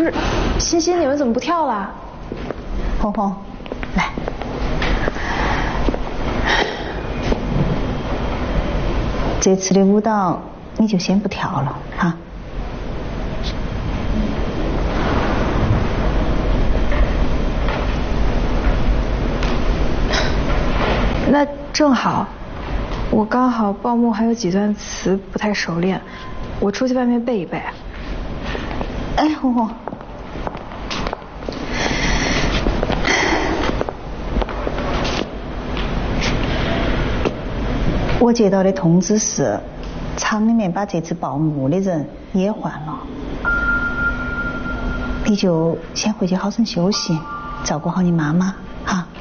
不是，欣欣，你们怎么不跳了？ 红红，来，这次的舞蹈你就先不跳了哈。 那正好，我刚好报幕还有几段词不太熟练，我出去外面背一背。 哎，红红。我接到的通知是，厂里面把这次报幕的人也换了，你就先回去好生休息，照顾好你妈妈哈。